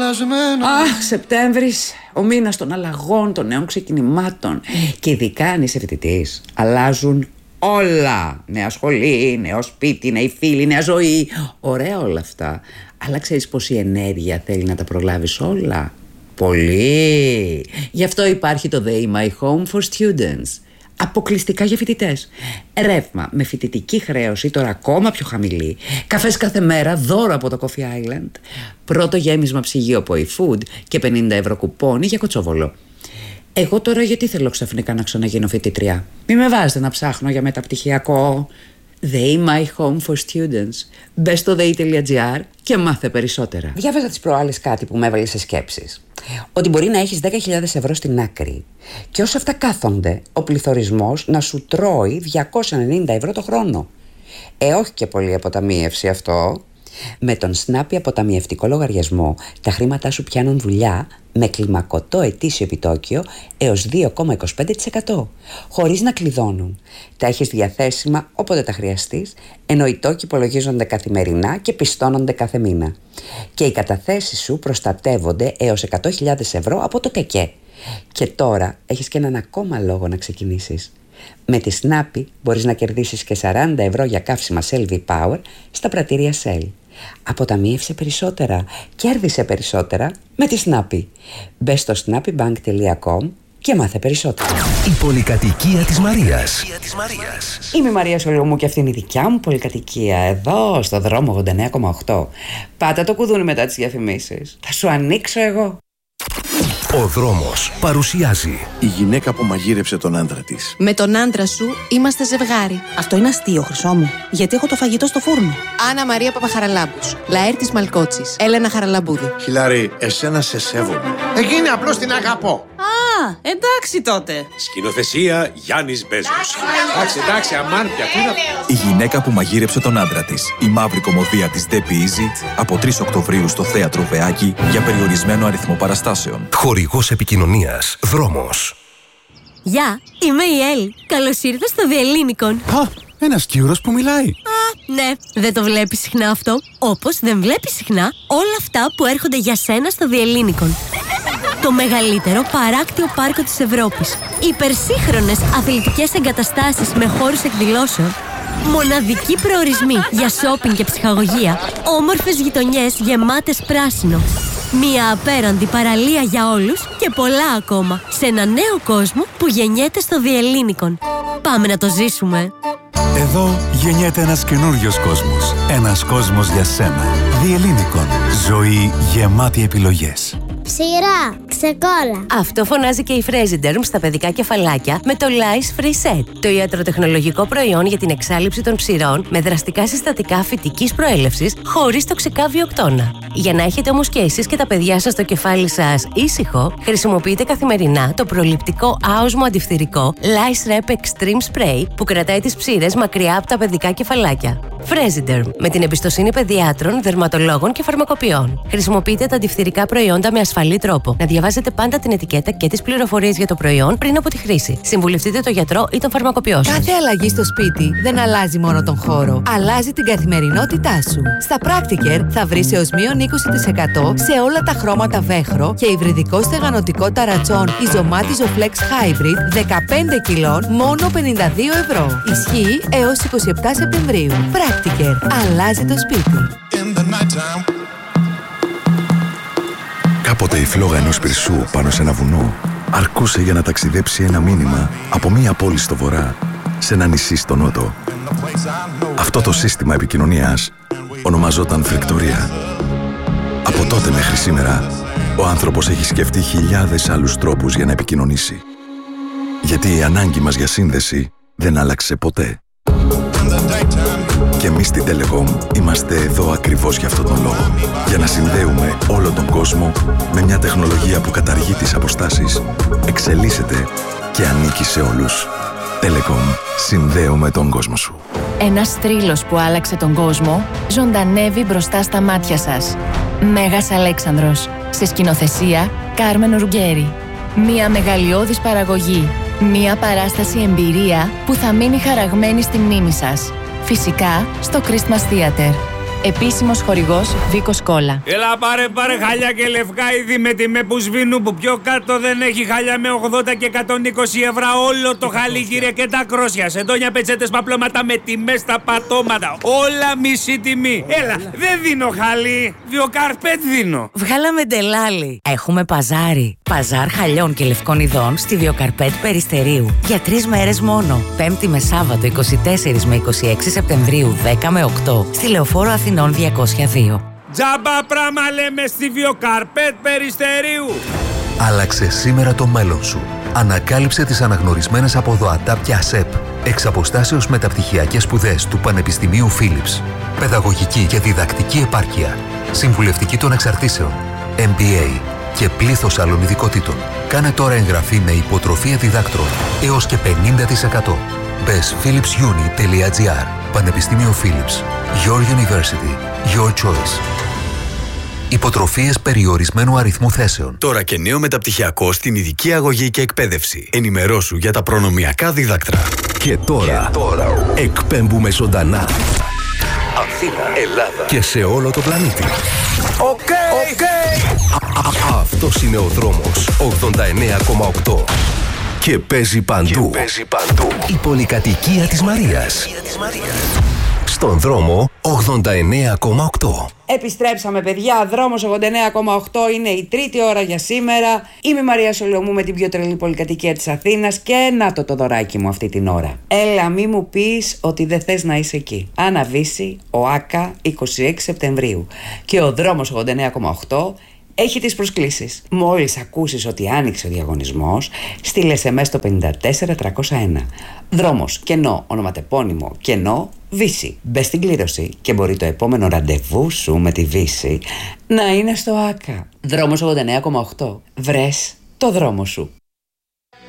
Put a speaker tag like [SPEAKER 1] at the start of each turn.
[SPEAKER 1] χαλασμένα.
[SPEAKER 2] Αχ, Σεπτέμβρης, ο μήνας των αλλαγών, των νέων ξεκινημάτων. Και ειδικά αν είσαι φοιτητής, αλλάζουν όλα. Νέα σχολή, νέο σπίτι, νέοι φίλοι, νέα ζωή. Ωραία όλα αυτά. Αλλά ξέρεις πόση ενέργεια θέλει να τα προλάβεις όλα? Πολύ. Γι' αυτό υπάρχει το They My Home for Students. Αποκλειστικά για φοιτητές. Ρεύμα με φοιτητική χρέωση, τώρα ακόμα πιο χαμηλή. Καφές κάθε μέρα, δώρο από το Coffee Island. Πρώτο γέμισμα ψυγείο από eFood και 50€ κουπόνι για κοτσόβολο. Εγώ τώρα γιατί θέλω ξαφνικά να ξαναγίνω φοιτητριά? Μη με βάζετε να ψάχνω για μεταπτυχιακό. They My Home for Students. Μπες στο they.gr και μάθε περισσότερα. Διάβαζα τις προάλλες κάτι που με έβαλε σε σκέψεις. Ότι μπορεί να έχεις 10.000 ευρώ στην άκρη και όσο αυτά κάθονται, ο πληθωρισμός να σου τρώει 290 € το χρόνο. Όχι και πολύ αποταμίευση αυτό. Με τον Snappy αποταμιευτικό λογαριασμό, τα χρήματά σου πιάνουν δουλειά με κλιμακωτό ετήσιο επιτόκιο έως 2,25%, χωρίς να κλειδώνουν. Τα έχεις διαθέσιμα όποτε τα χρειαστείς, ενώ οι τόκοι υπολογίζονται καθημερινά και πιστώνονται κάθε μήνα. Και οι καταθέσεις σου προστατεύονται έως 100.000 ευρώ από το ΚΚΕ. Και τώρα έχεις και έναν ακόμα λόγο να ξεκινήσεις. Με τη Snappy μπορείς να κερδίσεις και 40 € για καύσιμα Shell V-Power στα πρατήρια Shell. Αποταμίευσε περισσότερα, κέρδισε περισσότερα με τη Snappy. Μπες στο snappybank.com και μάθε περισσότερα.
[SPEAKER 3] Η πολυκατοικία της Μαρίας.
[SPEAKER 2] Είμαι η Μαρία Σολομού και αυτή είναι η δικιά μου πολυκατοικία, εδώ στο δρόμο 89,8. Πάτα το κουδούνι μετά τις διαφημίσεις. Θα σου ανοίξω εγώ.
[SPEAKER 3] Ο δρόμος παρουσιάζει
[SPEAKER 4] η γυναίκα που μαγείρεψε τον άντρα της.
[SPEAKER 5] Με τον άντρα σου είμαστε ζευγάρι.
[SPEAKER 6] Αυτό είναι αστείο, Χρυσό μου. Γιατί έχω το φαγητό στο φούρνο.
[SPEAKER 5] Άννα Μαρία Παπαχαραλάμπους, Λαέρτης Μαλκότσης, Έλενα Χαραλαμπούδη.
[SPEAKER 4] Χιλάρη, εσένα σε σέβομαι. Εκείνη απλώς την αγαπώ.
[SPEAKER 6] Εντάξει τότε.
[SPEAKER 7] Σκηνοθεσία Γιάννης Μπέζος. Εντάξει, αμάρτια.
[SPEAKER 8] Η γυναίκα που μαγείρεψε τον άντρα της. Η μαύρη κωμωδία της Debbie Easy από 3 Οκτωβρίου στο Θέατρο Βεάκη για περιορισμένο αριθμό παραστάσεων.
[SPEAKER 3] χορηγός επικοινωνίας Δρόμος.
[SPEAKER 9] Γεια, είμαι η Ελ. Καλώς ήρθα στο Διελλήνικον.
[SPEAKER 10] Ένας Κύρος που μιλάει.
[SPEAKER 9] Ναι, δεν το βλέπεις συχνά αυτό. Όπως δεν βλέπεις συχνά όλα αυτά που έρχονται για σένα στο Διελλήνικον. Το μεγαλύτερο παράκτιο πάρκο της Ευρώπης. Υπερσύγχρονες αθλητικές εγκαταστάσεις με χώρους εκδηλώσεων. Μοναδικοί προορισμοί για σόπινγκ και ψυχαγωγία. Όμορφες γειτονιές γεμάτες πράσινο. Μια απέραντη παραλία για όλους και πολλά ακόμα. Σε ένα νέο κόσμο που γεννιέται στο Διελλήνικον. Πάμε να το ζήσουμε.
[SPEAKER 10] Εδώ γεννιέται ένας καινούριος κόσμος. Ένας κόσμος για σένα. Διελλήνικον. Ζωή γεμάτη επιλογές.
[SPEAKER 11] Ψηρά, ξεκόλα.
[SPEAKER 12] Αυτό φωνάζει και η Fresiderm στα παιδικά κεφαλάκια με το Lice Free Set. Το ιατροτεχνολογικό προϊόν για την εξάλειψη των ψηρών με δραστικά συστατικά φυτικής προέλευσης χωρίς τοξικά βιοκτώνα. Για να έχετε όμως και εσείς και τα παιδιά σας το κεφάλι σας ήσυχο, χρησιμοποιείτε καθημερινά το προληπτικό άοσμο αντιφθηρικό Lice Rep Extreme Spray που κρατάει τις ψήρες μακριά από τα παιδικά κεφαλάκια. Fresiderm, με την εμπιστοσύνη παιδιάτρων, δερματολόγων και φαρμακοποιών. Χρησιμοποιείτε τα αντιφθηρικά προϊόντα με ασφαλή τρόπο. Να διαβάζετε πάντα την ετικέτα και τις πληροφορίες για το προϊόν πριν από τη χρήση. Συμβουλευτείτε τον γιατρό ή τον φαρμακοποιό σας.
[SPEAKER 5] Κάθε αλλαγή στο σπίτι δεν αλλάζει μόνο τον χώρο. Αλλάζει την καθημερινότητά σου. Στα Practicare θα βρεις έως μείον 20% σε όλα τα χρώματα βέχρο και υβριδικό στεγανοτικό ταρατσόν Ιζωμάτιζο Flex Hybrid 15 κιλών μόνο 52 ευρώ. Ισχύει έως 27 Σεπτεμβρίου. Practicare. Αλλάζει το σπίτι.
[SPEAKER 4] Κάποτε η φλόγα ενός πυρσού πάνω σε ένα βουνό αρκούσε για να ταξιδέψει ένα μήνυμα από μία πόλη στο βορρά σε ένα νησί στο νότο. Αυτό το σύστημα επικοινωνίας ονομαζόταν φρικτορία. Από τότε μέχρι σήμερα, ο άνθρωπος έχει σκεφτεί χιλιάδες άλλους τρόπους για να επικοινωνήσει. Γιατί η ανάγκη μας για σύνδεση δεν άλλαξε ποτέ. Και εμείς στην Telecom είμαστε εδώ ακριβώς για αυτόν τον λόγο. Για να συνδέουμε όλο τον κόσμο με μια τεχνολογία που καταργεί τις αποστάσεις, εξελίσσεται και ανήκει σε όλους. Telecom. Συνδέουμε τον κόσμο σου.
[SPEAKER 12] Ένας θρύλος που άλλαξε τον κόσμο ζωντανεύει μπροστά στα μάτια σας. Μέγας Αλέξανδρος. Σε σκηνοθεσία Κάρμεν Ρουγκέρι. Μια μεγαλειώδης παραγωγή. Μια παράσταση εμπειρία που θα μείνει χαραγμένη στη μνήμη σας. Φυσικά στο Christmas Theater.
[SPEAKER 1] Επίσημος χορηγός Βίκος Κόλλα.
[SPEAKER 13] Έλα πάρε χάλια και λευκά είδη με τιμέ που σβήνουν, που πιο κάτω δεν έχει χάλια με 80 και 120 ευρώ όλο το χαλί, κύριε, και τα κρόσια. Σεντόνια, πετσέτες, παπλώματα με τιμές στα πατώματα. Όλα μισή τιμή. Έλα, δεν δίνω χαλί. Βιοκαρπέτ δίνω.
[SPEAKER 12] Βγάλαμε ντελάλι. Έχουμε παζάρι. Παζάρ χαλιών και λευκών ειδών στη Βιοκαρπέτ Περιστερίου. Για 3 μέρες μόνο. Πέμπτη με Σάββατο 24 με 26 Σεπτεμβρίου 10 με 8. Στη Λεωφόρο Αθηνών 202.
[SPEAKER 13] Τζάμπα πράμα λέμε στη Βιοκαρπέτ Περιστερίου.
[SPEAKER 3] Άλλαξε σήμερα το μέλλον σου. Ανακάλυψε τις αναγνωρισμένες από ΔΟΑΤΑΠ και ΑΣΕΠ. Εξ αποστάσεως μεταπτυχιακές σπουδές του Πανεπιστημίου Φίλιπς. Παιδαγωγική και διδακτική επάρκεια. Συμβουλευτική των εξαρτήσεων. MBA και πλήθος άλλων ειδικότητων. Κάνε τώρα εγγραφή με υποτροφία διδάκτρων έως και 50%. Μπες philipsuni.gr. Πανεπιστήμιο Φίλιπς. Your University. Your choice. Υποτροφίες περιορισμένου αριθμού θέσεων.
[SPEAKER 14] Τώρα και νέο μεταπτυχιακό στην ειδική αγωγή και εκπαίδευση. Ενημερώσου για τα προνομιακά δίδακτρα.
[SPEAKER 3] Και τώρα εκπέμπουμε ζωντανά. Αθήνα, Ελλάδα και σε όλο το πλανήτη. Αυτός είναι ο δρόμος 89,8 και παίζει παντού. Η πολυκατοικία της Μαρίας. Στον δρόμο 89,8.
[SPEAKER 2] Επιστρέψαμε, παιδιά. Δρόμος 89,8 είναι η τρίτη ώρα για σήμερα. Είμαι η Μαρία Σολομού με την πιο τρελή πολυκατοικία της Αθήνας και να το δωράκι μου αυτή την ώρα. Έλα, μη μου πεις ότι δεν θες να είσαι εκεί. Αναβήσει ο ΆΚΑ 26 Σεπτεμβρίου και ο δρόμος 89,8 έχει τις προσκλήσεις. Μόλις ακούσεις ότι άνοιξε ο διαγωνισμός, στείλε SMS στο 54301. Δρόμος, κενό, ονοματεπώνυμο, κενό, Βύση. Μπες στην κλήρωση και μπορεί το επόμενο ραντεβού σου με τη Βύση να είναι στο ΆΚΑ. Δρόμος 89,8. Βρες το δρόμο σου.